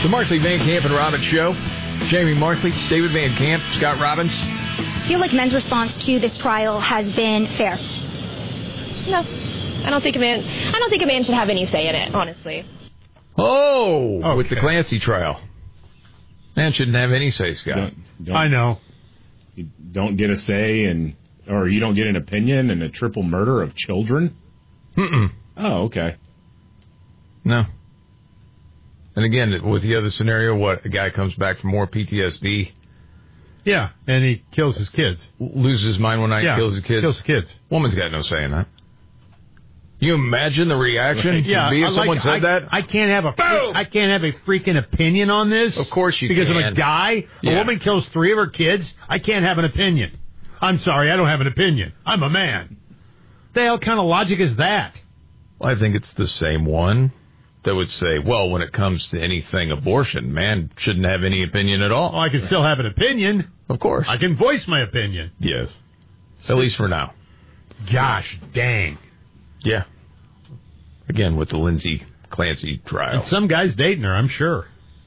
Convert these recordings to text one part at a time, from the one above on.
The Markley, Van Camp, and Robbins Show. Jamie Markley, David Van Camp, Scott Robbins. I feel like men's response to this trial has been fair. No, I don't think a man should have any say in it, honestly. Oh, with the Clancy trial. Man shouldn't have any say, Scott. I know. You don't get a say, or you don't get an opinion in a triple murder of children? Oh, okay. No. And again, with the other scenario, what, a guy comes back from more PTSD? Yeah, and he kills his kids. Loses his mind one night, kills his kids? Kills his kids. Woman's got no say in that. You imagine the reaction would be if someone said that? I can't have a freaking opinion on this. Of course you because can. Because of a guy? Yeah. A woman kills 3 of her kids? I can't have an opinion. I'm sorry, I don't have an opinion. I'm a man. The hell kind of logic is that? Well, I think it's the same one that would say, well, when it comes to anything abortion, man shouldn't have any opinion at all. Well, I can still have an opinion. Of course. I can voice my opinion. Yes. At least for now. Gosh dang. Yeah. Again, with the Lindsay Clancy trial. And some guy's dating her, I'm sure.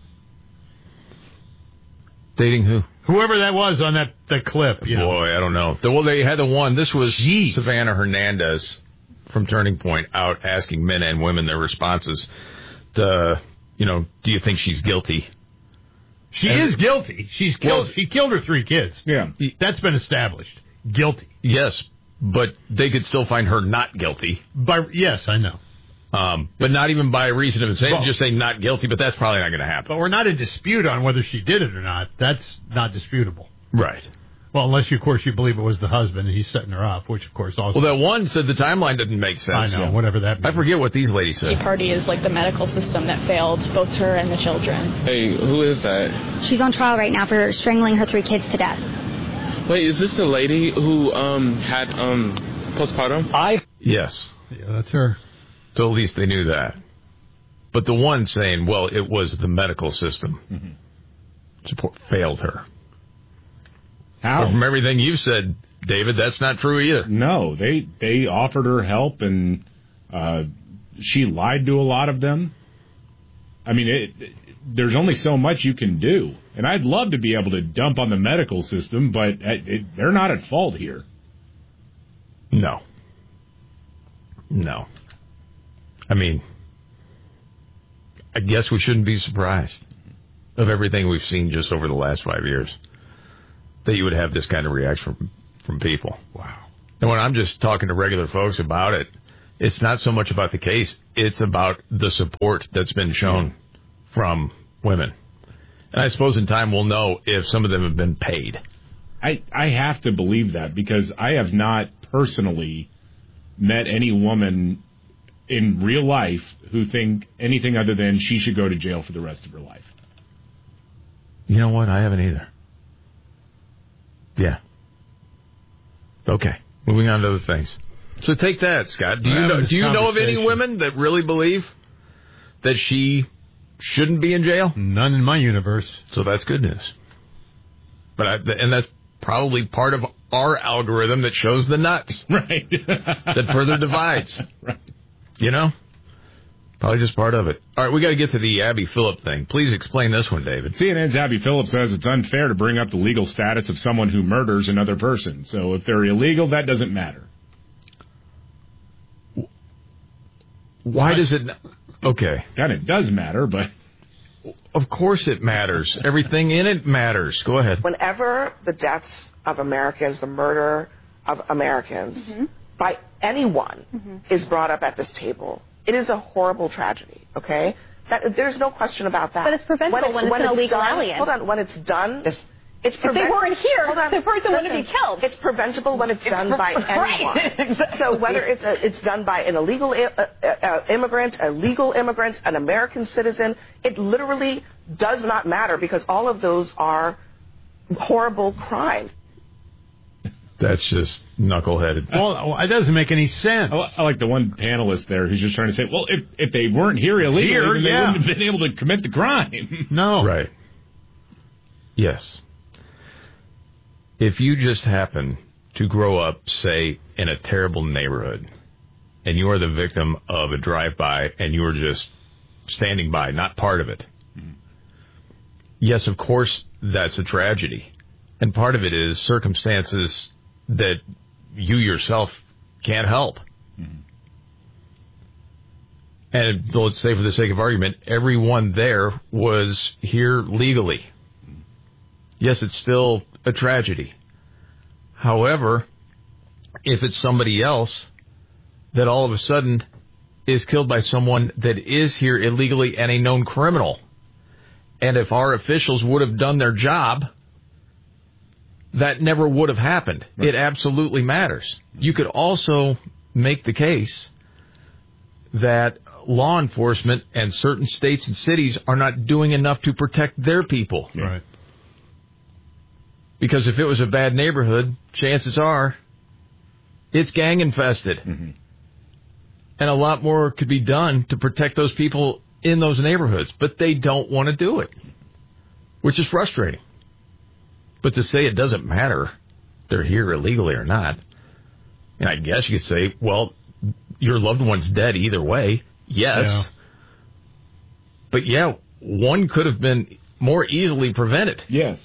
Dating who? Whoever that was on that clip. Boy, I don't know. Well, they had the one. This was Savannah Hernandez from Turning Point out asking men and women their responses to, do you think she's guilty? She is guilty. She killed her 3 kids. Yeah. That's been established. Guilty. Yes, but they could still find her not guilty. Yes, I know. But not even by reason of insanity, just saying not guilty, but that's probably not going to happen. But we're not in dispute on whether she did it or not. That's not disputable. Right. Well, unless, of course, you believe it was the husband and he's setting her up, which, of course, also... Well, that one said the timeline didn't make sense. I know, whatever that means. I forget what these ladies said. The party is like the medical system that failed both her and the children. Hey, who is that? She's on trial right now for strangling her 3 kids to death. Wait, is this the lady who had postpartum? Yes. Yeah, that's her. So at least they knew that. But the one saying, well, it was the medical system. Support failed her. How? But from everything you've said, David, that's not true either. No, they offered her help, and she lied to a lot of them. I mean, there's only so much you can do. And I'd love to be able to dump on the medical system, but they're not at fault here. No. I mean, I guess we shouldn't be surprised of everything we've seen just over the last 5 years that you would have this kind of reaction from people. Wow. And when I'm just talking to regular folks about it, it's not so much about the case. It's about the support that's been shown from women. And I suppose in time we'll know if some of them have been paid. I have to believe that because I have not personally met any woman in real life who think anything other than she should go to jail for the rest of her life. You know what? I haven't either. Yeah. Okay. Moving on to other things. So take that, Scott. Do you know of any women that really believe that she shouldn't be in jail? None in my universe. So that's good news. And that's probably part of our algorithm that shows the nuts. Right. That further divides. Right. Probably just part of it. All right, we got to get to the Abby Phillip thing. Please explain this one, David. CNN's Abby Phillip says it's unfair to bring up the legal status of someone who murders another person. So if they're illegal, that doesn't matter. Why does it... Okay. Kind of does matter, but... Of course it matters. Everything in it matters. Go ahead. Whenever the deaths of Americans, the murder of Americans, by anyone is brought up at this table, it is a horrible tragedy, okay? There's no question about that. But it's preventable when it's an illegal alien. Hold on, when it's done... If they weren't here, the person wouldn't be killed. It's preventable when it's done by anyone. Right. So whether it's done by an illegal immigrant, a legal immigrant, an American citizen, it literally does not matter because all of those are horrible crimes. That's just knuckleheaded. Well, it doesn't make any sense. I like the one panelist there who's just trying to say, well, if they weren't here illegally, they wouldn't have been able to commit the crime. No. Right. Yes. If you just happen to grow up, say, in a terrible neighborhood, and you are the victim of a drive-by, and you are just standing by, not part of it, yes, of course, that's a tragedy. And part of it is circumstances that you yourself can't help. Mm-hmm. And let's say, for the sake of argument, everyone there was here legally. Yes, it's still a tragedy. However, if it's somebody else that all of a sudden is killed by someone that is here illegally and a known criminal, and if our officials would have done their job, that never would have happened. Right. It absolutely matters. You could also make the case that law enforcement and certain states and cities are not doing enough to protect their people. Right. Because if it was a bad neighborhood, chances are it's gang infested. Mm-hmm. And a lot more could be done to protect those people in those neighborhoods. But they don't want to do it, which is frustrating. But to say it doesn't matter, they're here illegally or not, and I guess you could say, well, your loved one's dead either way. Yes. Yeah. But, yeah, one could have been more easily prevented. Yes.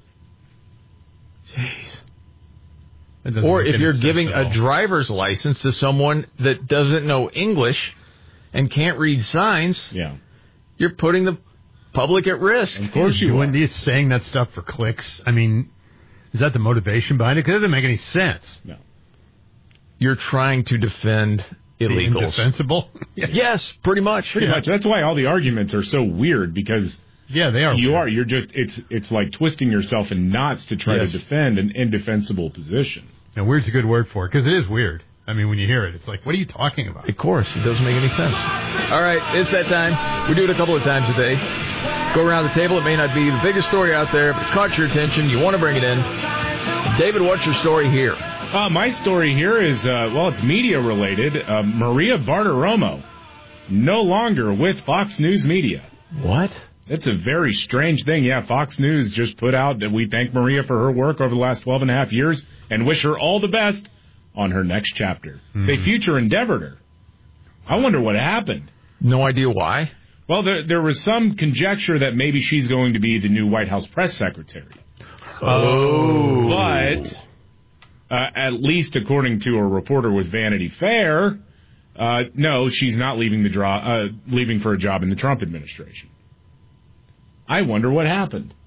Jeez. Or if you're giving a driver's license to someone that doesn't know English and can't read signs, you're putting the public at risk. Of course you are. He's saying that stuff for clicks. I mean, is that the motivation behind it? Because it doesn't make any sense. No. You're trying to defend illegals. The indefensible? Yes, pretty much. Pretty much. That's why all the arguments are so weird, because they are. You're just, it's like twisting yourself in knots to try to defend an indefensible position. Now, weird's a good word for it, because it is weird. I mean, when you hear it, it's like, what are you talking about? Of course, it doesn't make any sense. All right, it's that time. We do it a couple of times a day. Go around the table. It may not be the biggest story out there, but it caught your attention. You want to bring it in. David, what's your story here? My story here is, it's media-related. Maria Bartiromo, no longer with Fox News Media. What? It's a very strange thing. Yeah, Fox News just put out that we thank Maria for her work over the last 12 and a half years and wish her all the best on her next chapter. Mm. They future endeavored her. I wonder what happened. No idea why. Well, there was some conjecture that maybe she's going to be the new White House press secretary. Oh. But at least according to a reporter with Vanity Fair, no, she's not leaving leaving for a job in the Trump administration. I wonder what happened.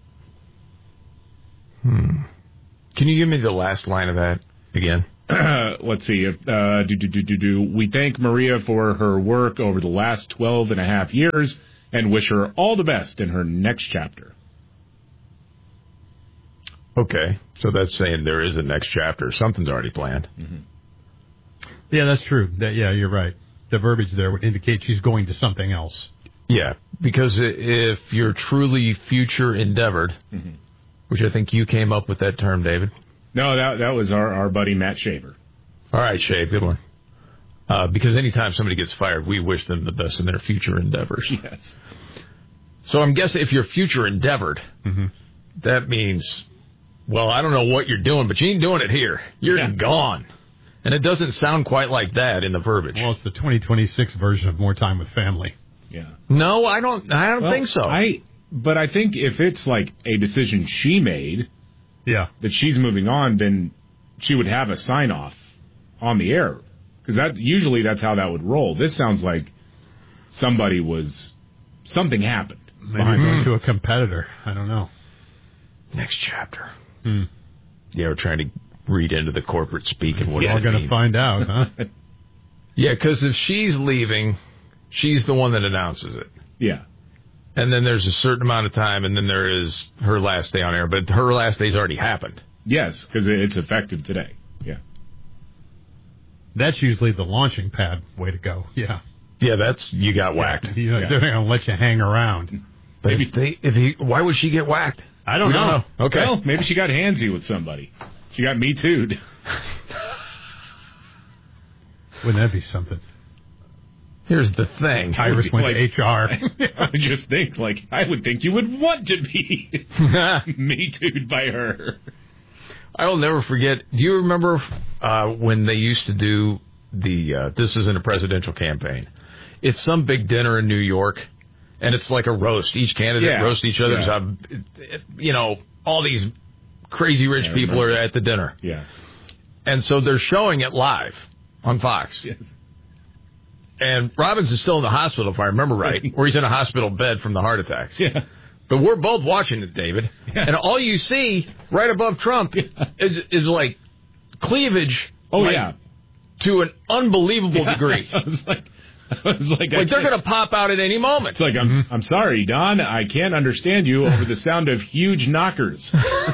Can you give me the last line of that again? Let's see. We thank Maria for her work over the last 12 and a half years and wish her all the best in her next chapter. Okay, so that's saying there is a next chapter. Something's already planned. Mm-hmm. Yeah, that's true. You're right. The verbiage there would indicate she's going to something else. Yeah, because if you're truly future endeavored, which I think you came up with that term, David. No, that was our buddy Matt Shaver. All right, Shave, good one. Because anytime somebody gets fired, we wish them the best in their future endeavors. Yes. So I'm guessing if you're future endeavored, that means, well, I don't know what you're doing, but you ain't doing it here. You're gone. And it doesn't sound quite like that in the verbiage. Well, it's the 2026 version of More Time with Family. Yeah. No, I don't think so. But I think if it's like a decision she made, that she's moving on, then she would have a sign off on the air, because that's how that would roll. This sounds like something happened. Maybe going to a competitor. I don't know. Next chapter. Yeah, we're trying to read into the corporate speak and what we're all going to find out, huh? Yeah, because if she's leaving, she's the one that announces it. Yeah. And then there's a certain amount of time, and then there is her last day on air. But her last day's already happened. Yes, because it's effective today. Yeah. That's usually the launching pad way to go. Yeah. Yeah, you got whacked. They're not going to let you hang around. But why would she get whacked? I don't know. Okay. Well, maybe she got handsy with somebody. She got Me Too'd. Wouldn't that be something? Here's the thing. Iris went to HR. I just think, I would think you would want to be Me Too'd by her. I will never forget. Do you remember when they used to do this isn't a presidential campaign. It's some big dinner in New York, and it's like a roast. Each candidate roasts each other. All these crazy rich people are at the dinner. Yeah. And so they're showing it live on Fox. Yes. And Robbins is still in the hospital, if I remember right, or he's in a hospital bed from the heart attacks. Yeah. But we're both watching it, David. Yeah. And all you see right above Trump is like cleavage. Oh, to an unbelievable degree. I was like they're going to pop out at any moment. It's like, I'm sorry, Don, I can't understand you over the sound of huge knockers.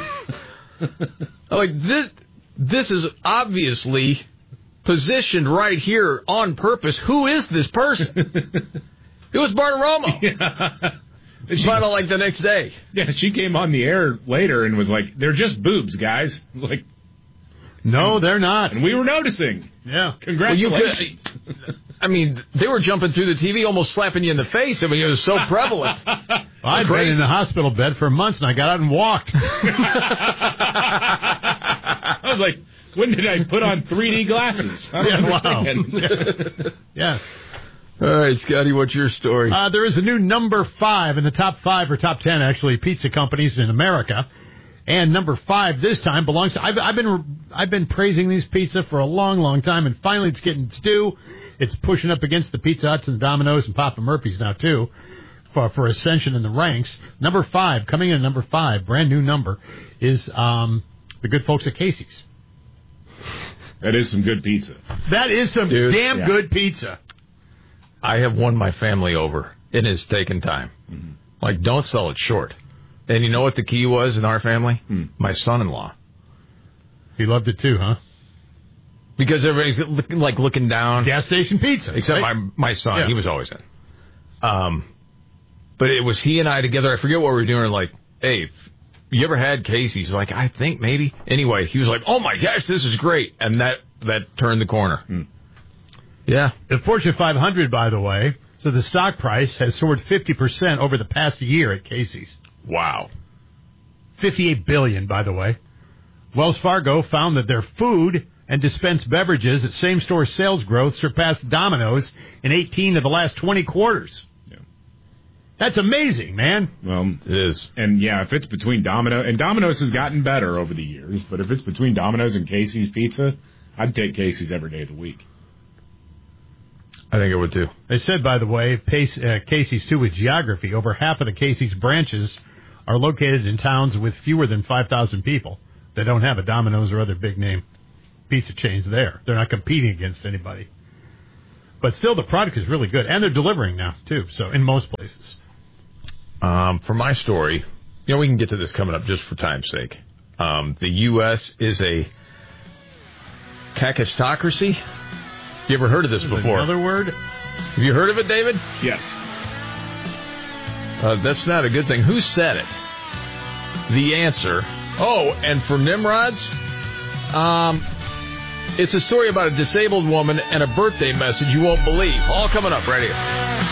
Like, this is obviously positioned right here on purpose. Who is this person? It was Bartiromo. Yeah. She found out like the next day. Yeah, she came on the air later and was like, they're just boobs, guys. Like, no, they're not. And we were noticing. Yeah. Congratulations. They were jumping through the TV, almost slapping you in the face. I mean, it was so prevalent. I've been in the hospital bed for months, and I got out and walked. I was like, when did I put on 3D glasses? Wow. Yes. All right, Scotty, what's your story? There is a new number 5 in the top 5 or top 10, actually, pizza companies in America. And number 5 this time belongs to... I've been praising these pizza for a long, long time, and finally it's getting its due. It's pushing up against the Pizza Huts and the Domino's and Papa Murphy's now, too, for ascension in the ranks. Number 5, coming in at number 5, brand new number, is the good folks at Casey's. That is some good pizza. That is some damn good pizza. I have won my family over. It has taken time. Mm-hmm. Like, don't sell it short. And you know what the key was in our family? My son-in-law. He loved it too, huh? Because everybody's looking down. Gas station pizza. Except my son. Yeah. He was always in. But it was he and I together. I forget what we were doing. Like, hey, you ever had Casey's? Like, I think maybe. Anyway, he was like, oh my gosh, this is great. And that turned the corner. Yeah. The Fortune 500, by the way, so the stock price has soared 50% over the past year at Casey's. Wow. $58 billion, by the way. Wells Fargo found that their food and dispensed beverages at same-store sales growth surpassed Domino's in 18 of the last 20 quarters. Yeah. That's amazing, man. Well, it is. And, yeah, if it's between Domino's, and Domino's has gotten better over the years, but if it's between Domino's and Casey's Pizza, I'd take Casey's every day of the week. I think it would, too. They said, by the way, Casey's, too, with geography, over half of the Casey's branches are located in towns with fewer than 5,000 people that don't have a Domino's or other big-name pizza chains there. They're not competing against anybody. But still, the product is really good, and they're delivering now, too, so in most places. For my story, we can get to this coming up just for time's sake. The U.S. is a cacistocracy. You ever heard of this before? Another word? Have you heard of it, David? Yes. That's not a good thing. Who said it? The answer. Oh, and for Nimrods, it's a story about a disabled woman and a birthday message you won't believe. All coming up right here.